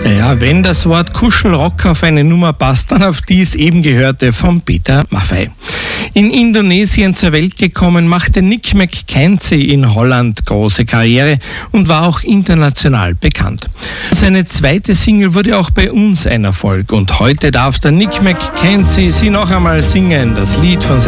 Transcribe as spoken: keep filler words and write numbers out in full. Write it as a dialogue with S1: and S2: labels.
S1: Ja, wenn das Wort Kuschelrock auf eine Nummer passt, dann auf die es eben gehörte von Peter Maffay. In Indonesien zur Welt gekommen, machte Nick McKenzie in Holland große Karriere und war auch international bekannt. Seine zweite Single wurde auch bei uns ein Erfolg und heute darf der Nick McKenzie sie noch einmal singen, das Lied von seinem